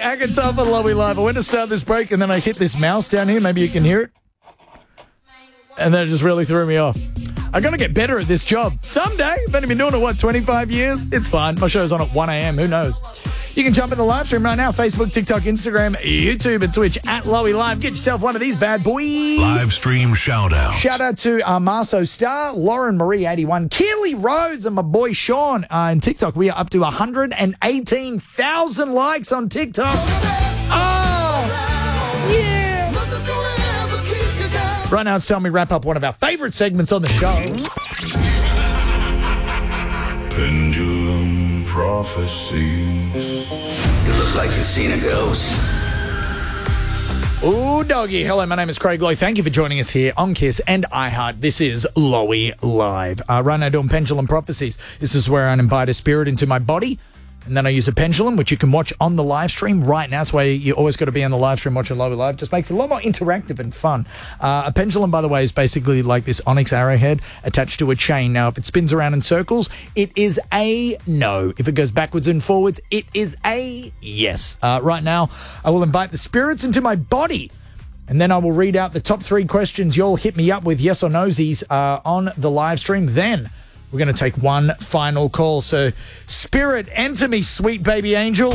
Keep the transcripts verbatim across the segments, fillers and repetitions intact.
Akatov and Lowy Live. I went to start this break and then I hit this mouse down here. Maybe you can hear it. And then it just really threw me off. I'm going to get better at this job. Someday. I've only been doing it, what, twenty-five years? It's fine. My show's on at one a.m. Who knows? You can jump in the live stream right now. Facebook, TikTok, Instagram, YouTube, and Twitch at Lowy Live. Get yourself one of these bad boys. Live stream shout out. Shout out to uh, Marso Star, Lauren Marie eighty-one, Keely Rhodes, and my boy Sean. Uh, in TikTok, we are up to one hundred eighteen thousand likes on TikTok. Oh, yeah. Right now, it's time we wrap up one of our favorite segments on the show. Pendulum Prophecies. You look like you've seen a ghost. Ooh, doggy. Hello, my name is Craig Lowe. Thank you for joining us here on Kiss and iHeart. This is Lowy Live. Uh, right now, doing Pendulum Prophecies. This is where I invite a spirit into my body, and then I use a pendulum, which you can watch on the live stream right now. That's why you always got to be on the live stream watching Lowy Live. Just makes it a lot more interactive and fun. Uh, a pendulum, by the way, is basically like this onyx arrowhead attached to a chain. Now, if it spins around in circles, it is a no. If it goes backwards and forwards, it is a yes. Uh, right now, I will invite the spirits into my body, and then I will read out the top three questions you'll hit me up with yes or nosies uh, on the live stream. Then we're going to take one final call. So, Spirit, enter me, sweet baby angel.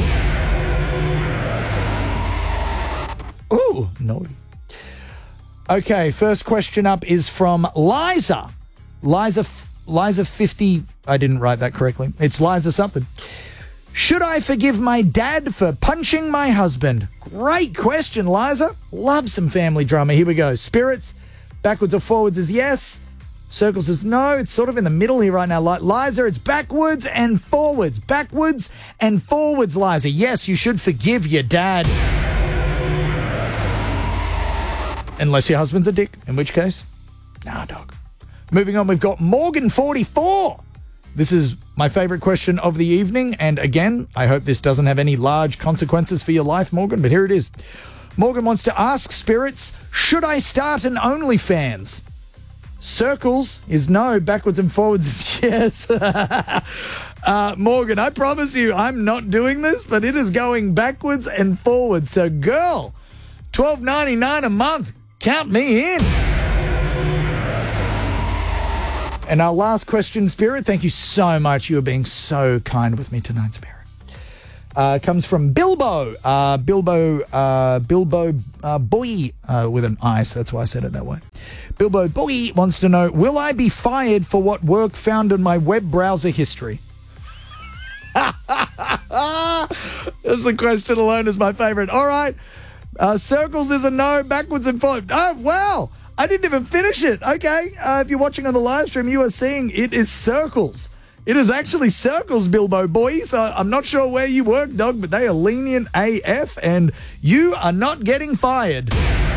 Ooh, no. Okay, first question up is from Liza. Liza, Liza fifty. I didn't write that correctly. It's Liza something. Should I forgive my dad for punching my husband? Great question, Liza. Love some family drama. Here we go. Spirits, backwards or forwards is yes. Circles is no. It's sort of in the middle here right now. Liza, it's backwards and forwards. Backwards and forwards, Liza. Yes, you should forgive your dad. Unless your husband's a dick, in which case, nah, dog. Moving on, we've got Morgan forty-four. This is my favorite question of the evening. And again, I hope this doesn't have any large consequences for your life, Morgan, but here it is. Morgan wants to ask spirits, should I start an OnlyFans? Circles is no, backwards and forwards is yes. uh, Morgan, I promise you I'm not doing this, but it is going backwards and forwards. So, girl, twelve ninety-nine a month. Count me in. And our last question, Spirit, thank you so much. You are being so kind with me tonight, Spirit. Uh, comes from Bilbo. Uh, Bilbo, uh, Bilbo uh, Boy uh, with an I, so that's why I said it that way. Bilbo Boy wants to know, will I be fired for what work found in my web browser history? That's the question alone is my favorite. All right. Uh, circles is a no, backwards and forwards. Oh, wow. I didn't even finish it. Okay. Uh, if you're watching on the live stream, you are seeing it is circles. It is actually circles, Bilbo Boy. So I'm not sure where you work, dog, but they are lenient A F, and you are not getting fired.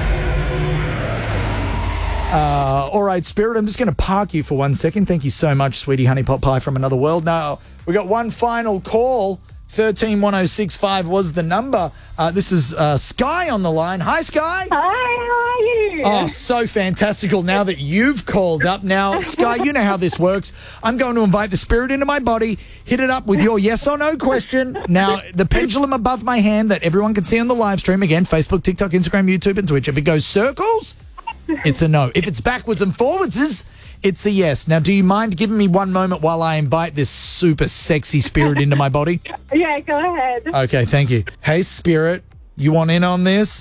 Uh, all right, Spirit, I'm just going to park you for one second. Thank you so much, sweetie honey pot pie from another world. Now, we got one final call. one three one oh six five was the number. Uh, this is uh, Sky on the line. Hi, Sky. Hi, how are you? Oh, so fantastical now that you've called up. Now, Sky, you know how this works. I'm going to invite the spirit into my body, hit it up with your yes or no question. Now, the pendulum above my hand that everyone can see on the live stream, again, Facebook, TikTok, Instagram, YouTube, and Twitch. If it goes circles, it's a no. If it's backwards and forwards, it's, it's a yes. Now, do you mind giving me one moment while I invite this super sexy spirit into my body? Yeah, go ahead. Okay, thank you. Hey, spirit, you want in on this?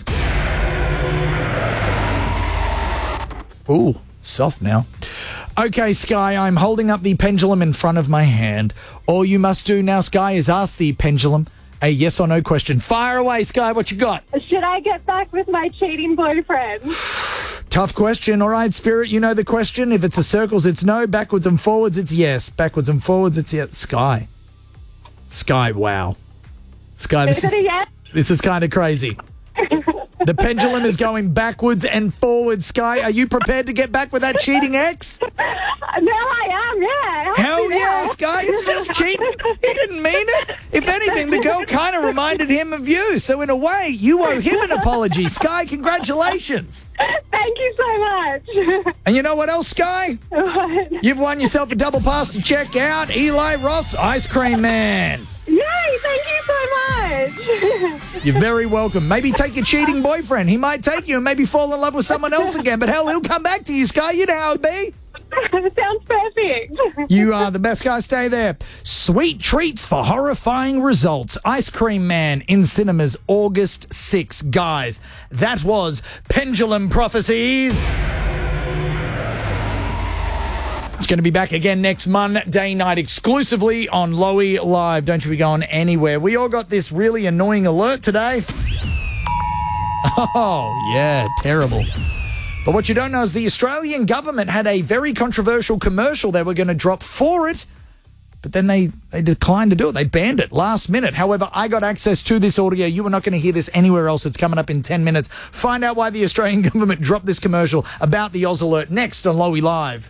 Ooh, soft now. Okay, Sky, I'm holding up the pendulum in front of my hand. All you must do now, Sky, is ask the pendulum a yes or no question. Fire away, Sky, what you got? Should I get back with my cheating boyfriend? Tough question. All right, Spirit, you know the question. If it's a circles, it's no. Backwards and forwards, it's yes. Backwards and forwards, it's yes. Sky. Sky, wow. Sky, this Is is, it a yes? this is kind of crazy. The pendulum is going backwards and forwards, Sky. Are you prepared to get back with that cheating ex? No, I am, yeah. Hell yeah, Sky. It's just cheating. He didn't mean it. If anything, the girl kind of reminded him of you. So in a way, you owe him an apology. Sky, congratulations. Thank you so much. And you know what else, Sky? What? You've won yourself a double pass to check out Eli Ross Ice Cream Man. Yay, thank you so much. much. You're very welcome. Maybe take your cheating boyfriend. He might take you and maybe fall in love with someone else again. But hell, he'll come back to you, Sky. You know how it be. Sounds perfect. You are the best guy. Stay there. Sweet treats for horrifying results. Ice Cream Man in cinemas August sixth. Guys, that was Pendulum Prophecies. It's going to be back again next Monday night exclusively on Lowy Live. Don't you be going anywhere. We all got this really annoying alert today. Oh, yeah, terrible. But what you don't know is the Australian government had a very controversial commercial they were going to drop for it, but then they, they declined to do it. They banned it last minute. However, I got access to this audio. You are not going to hear this anywhere else. It's coming up in ten minutes. Find out why the Australian government dropped this commercial about the Oz Alert next on Lowy Live.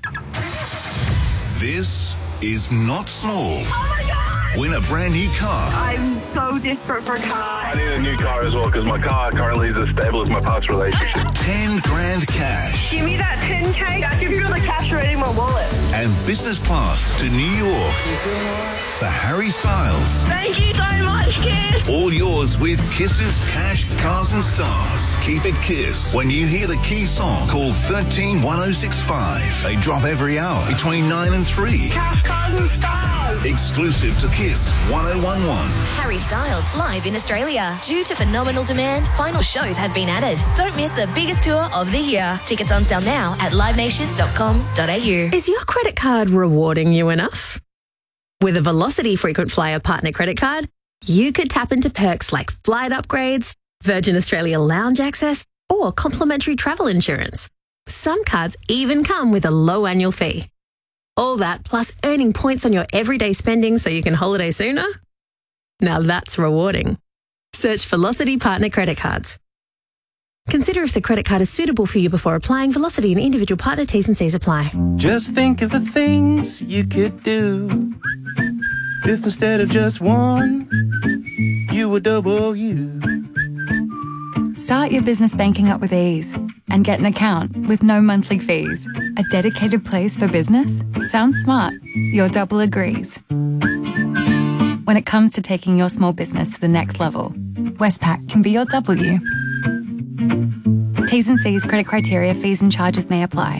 This is not small. Oh my God! Win a brand new car. I'm so desperate for a car. I need a new car as well because my car currently is as stable as my past relationship. ten grand cash. Give me that ten K. I give you the cash right in my wallet. And business class to New York for Harry Styles. Thank you so much, Kiss. All yours with Kiss's Cash, Cars and Stars. Keep it Kiss. When you hear the key song, call one three one oh six five. They drop every hour between nine and three. Cash, cars and stars. Exclusive to Kiss one oh one one. Harry Styles live in Australia. Due to phenomenal demand, final shows have been added. Don't miss the biggest tour of the year. Tickets on sale now at live nation dot com dot a u. Is your credit card rewarding you enough? With a Velocity Frequent Flyer Partner credit card, you could tap into perks like flight upgrades, Virgin Australia lounge access, or complimentary travel insurance. Some cards even come with a low annual fee. All that plus earning points on your everyday spending so you can holiday sooner? Now that's rewarding. Search Velocity Partner credit cards. Consider if the credit card is suitable for you before applying. Velocity and individual partner T's and C's apply. Just think of the things you could do if instead of just one, you were double you. Start your business banking up with ease and get an account with no monthly fees. A dedicated place for business? Sounds smart. Your double agrees. When it comes to taking your small business to the next level, Westpac can be your W. T's and C's, credit criteria, fees and charges may apply.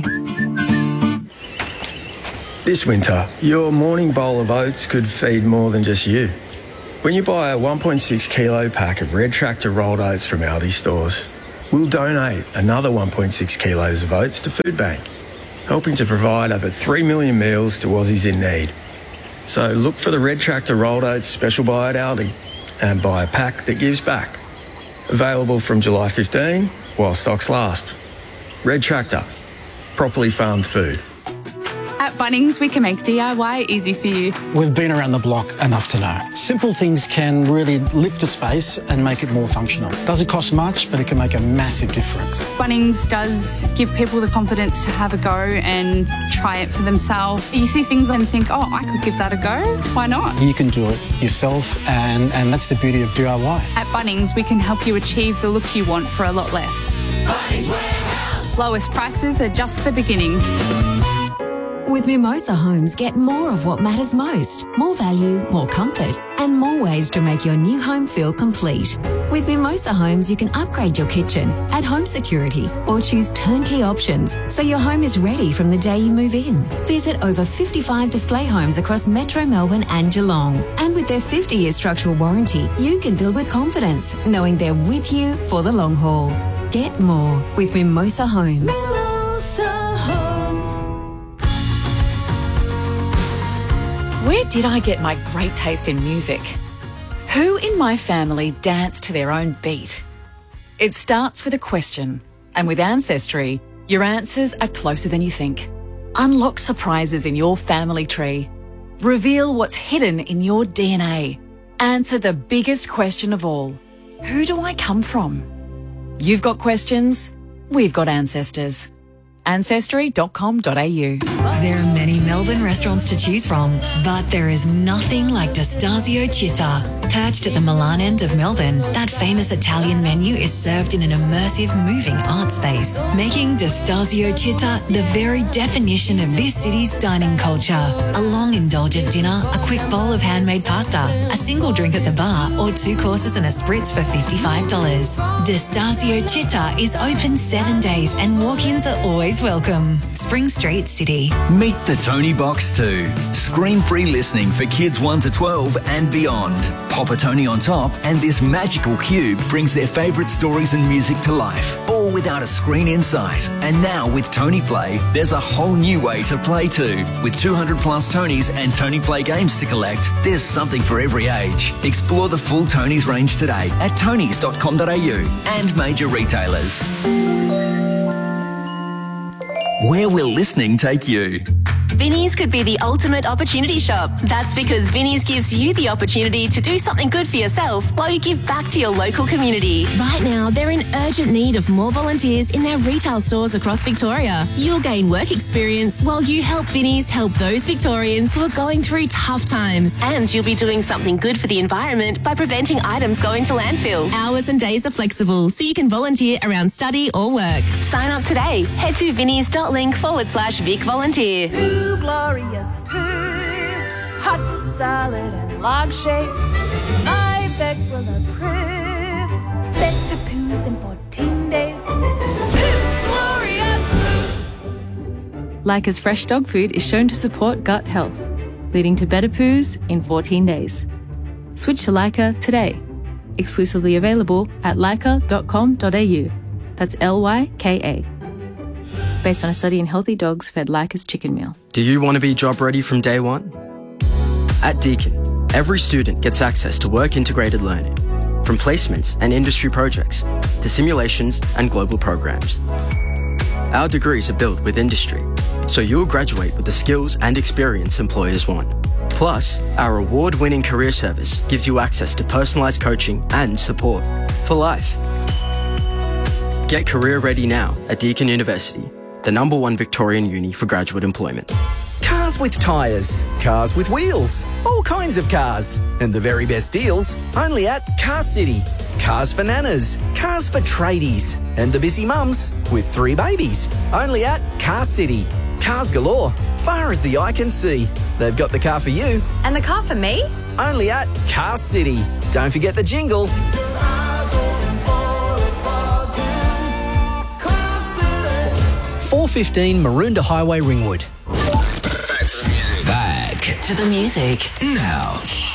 This winter, your morning bowl of oats could feed more than just you. When you buy a one point six kilo pack of Red Tractor rolled oats from Aldi stores, we'll donate another one point six kilos of oats to Food Bank, helping to provide over three million meals to Aussies in need. So look for the Red Tractor rolled oats special buy at Aldi and buy a pack that gives back. Available from July fifteenth while stocks last. Red Tractor, properly farmed food. At Bunnings, we can make D I Y easy for you. We've been around the block enough to know. Simple things can really lift a space and make it more functional. Doesn't cost much, but it can make a massive difference. Bunnings does give people the confidence to have a go and try it for themselves. You see things and think, oh, I could give that a go. Why not? You can do it yourself, and, and that's the beauty of D I Y. At Bunnings, we can help you achieve the look you want for a lot less. Bunnings Warehouse. Lowest prices are just the beginning. With Mimosa Homes, get more of what matters most. More value, more comfort, and more ways to make your new home feel complete. With Mimosa Homes, you can upgrade your kitchen, add home security, or choose turnkey options so your home is ready from the day you move in. Visit over fifty-five display homes across Metro Melbourne and Geelong. And with their fifty-year structural warranty, you can build with confidence, knowing they're with you for the long haul. Get more with Mimosa Homes. Mimosa Homes. Where did I get my great taste in music? Who in my family danced to their own beat? It starts with a question, and with Ancestry, your answers are closer than you think. Unlock surprises in your family tree. Reveal what's hidden in your D N A. Answer the biggest question of all. Who do I come from? You've got questions, we've got ancestors. ancestry dot com dot a u. There are many Melbourne restaurants to choose from, but there is nothing like Destasio Città. Perched at the Milan end of Melbourne, that famous Italian menu is served in an immersive, moving art space, making Destasio Città the very definition of this city's dining culture. A long, indulgent dinner, a quick bowl of handmade pasta, a single drink at the bar, or two courses and a spritz for fifty-five dollars. Destasio Città is open seven days and walk-ins are always welcome. Spring Street, City. Meet the Tony Box two. Screen-free listening for kids one to twelve and beyond. Pop a Tony on top and this magical cube brings their favourite stories and music to life, all without a screen in sight. And now with Tony Play, there's a whole new way to play too. With two hundred plus Tonys and Tony Play games to collect, there's something for every age. Explore the full Tonys range today at tonys dot com dot a u and major retailers. Where will listening take you? Vinnie's could be the ultimate opportunity shop. That's because Vinnie's gives you the opportunity to do something good for yourself while you give back to your local community. Right now, they're in urgent need of more volunteers in their retail stores across Victoria. You'll gain work experience while you help Vinnie's help those Victorians who are going through tough times. And you'll be doing something good for the environment by preventing items going to landfill. Hours and days are flexible, so you can volunteer around study or work. Sign up today. Head to vinnies.link forward slash Vic Volunteer. Poo, glorious poo, hot, solid and log-shaped. My vet will approve. Better poos in fourteen days. Poo, glorious poo. Leica's fresh dog food is shown to support gut health, leading to better poos in fourteen days. Switch to Leica today. Exclusively available at leica dot com dot a u. That's L Y K A. Based on a study in healthy dogs fed Leica's chicken meal. Do you want to be job ready from day one? At Deakin, every student gets access to work-integrated learning, from placements and industry projects to simulations and global programs. Our degrees are built with industry, so you'll graduate with the skills and experience employers want. Plus, our award-winning career service gives you access to personalised coaching and support for life. Get career ready now at Deakin University, the number one Victorian uni for graduate employment. Cars with tyres, cars with wheels, all kinds of cars. And the very best deals only at Car City. Cars for nanas, cars for tradies, and the busy mums with three babies. Only at Car City. Cars galore, far as the eye can see. They've got the car for you. And the car for me? Only at Car City. Don't forget the jingle. four fifteen Maroondah Highway, Ringwood. Back to the music. Back To the music. now.